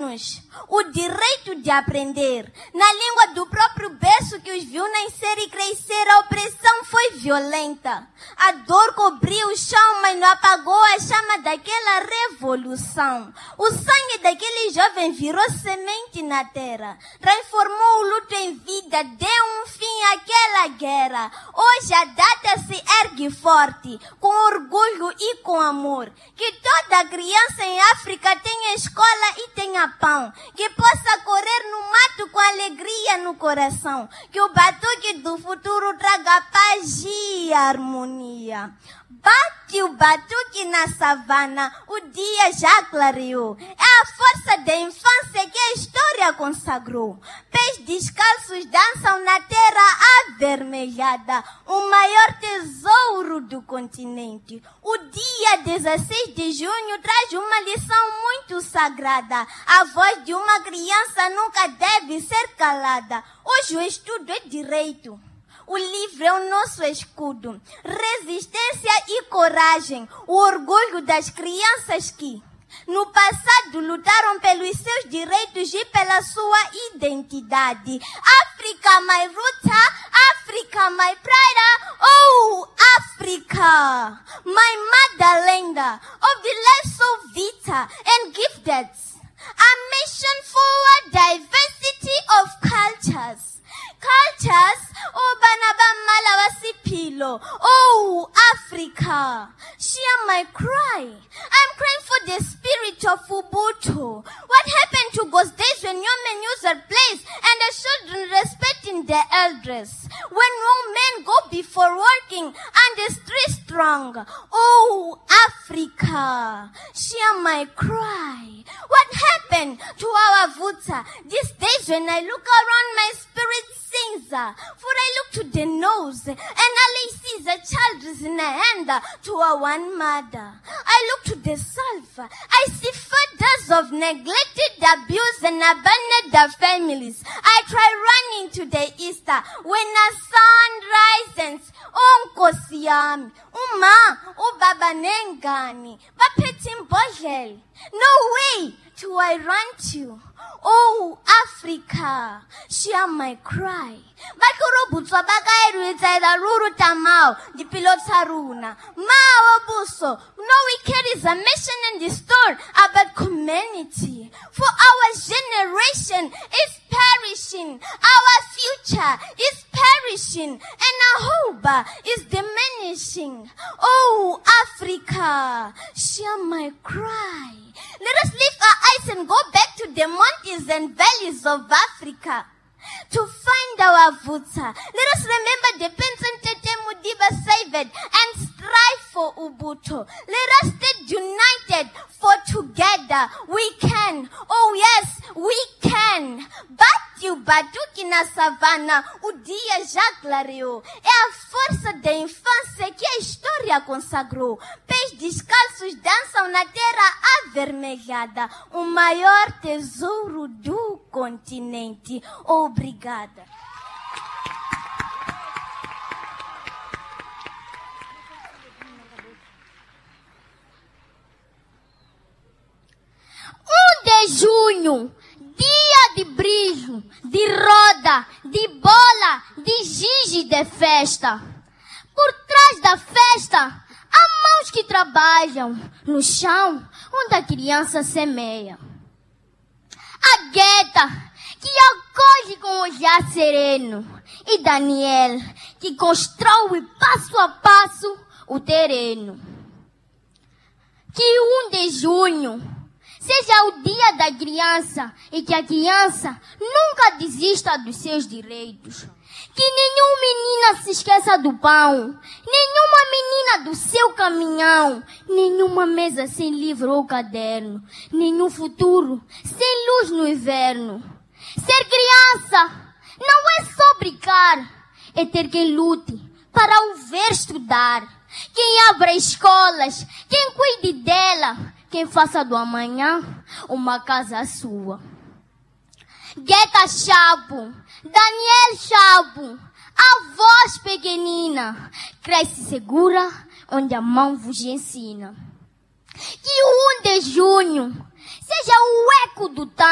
o direito de aprender. Na língua do próprio berço que os viu nascer e crescer, a opressão foi violenta. A dor cobriu o chão, mas não apagou a chama daquela revolução. O sangue daquele jovem virou semente na terra, transformou o luto em vida, deu um fim àquela guerra. Hoje a data se ergue forte, com orgulho e com amor. Que toda criança em África tenha escola e tenha pão, que possa correr no mato com alegria no coração, que o batuque do futuro traga paz e harmonia. Bate o batuque na savana, o dia já clareou. É a força da infância que a história consagrou. Pés descalços dançam na terra avermelhada, o maior tesouro do continente. O dia 16 de junho traz uma lição muito sagrada. A voz de uma criança nunca deve ser calada. Hoje o estudo é direito. O livro é o nosso escudo, resistência e coragem, o orgulho das crianças que, no passado, lutaram pelos seus direitos e pela sua identidade. África, my roots, África, my pride, oh, África, my motherland, of the life so vital and gifted, a mission for a diversity of cultures. Oh Banaba Malawasipilo, oh Africa, share my cry. I'm crying for the spirit of Ubuntu. What happened to those days when young men use their place and the children respecting their elders? When young men go before working and the street strong, oh Africa, share my cry. What happened to our Vuta? These days when I look around, my spirit sings, for I look to the nose and all I see is a child in a hand to a one mother. I look to the self, I see fathers of neglected, abused and abandoned families. I try running to the east when the sun rises. Nkosi yami, uma, ubaba nengani, baphethe imbodlela. No way do I run to. Oh, Africa, share my cry. Bakuro butswa bakairu itaida ruru tamao, di pilota runa. Mao buso, no we carry a mission in the store about community. For our generation is perishing, our future is perishing, and our hope is diminishing. Oh, Africa, share my cry. Let us lift our eyes and go back to the mountains and valleys of Africa to find our Vuta. Let us remember the Penson Tete Mudiba saved and strive for Ubuntu. Let us stay united, for together we can. Oh yes, we can. Bate o batuque na savana, o dia já clareou. É a força da infância que a história consagrou. Pés descalços dançam na terra avermelhada, o maior tesouro do continente. Obrigada. De junho, dia de brilho, de roda, de bola, de giz e de festa. Por trás da festa, há mãos que trabalham no chão onde a criança semeia. A Gueta, que acolhe com um olhar sereno, e Daniel, que constrói passo a passo o terreno. Que 1 de junho seja o dia da criança e que a criança nunca desista dos seus direitos. Que nenhuma menina se esqueça do pão, nenhuma menina do seu caminhão, nenhuma mesa sem livro ou caderno, nenhum futuro sem luz no inverno. Ser criança não é só brincar, é ter quem lute para o ver estudar, quem abra escolas, quem cuide dela, quem faça do amanhã uma casa sua. Gueta Chapo, Daniel Chapo, a voz pequenina, cresce segura onde a mão vos ensina. Que o 1 de junho seja o eco do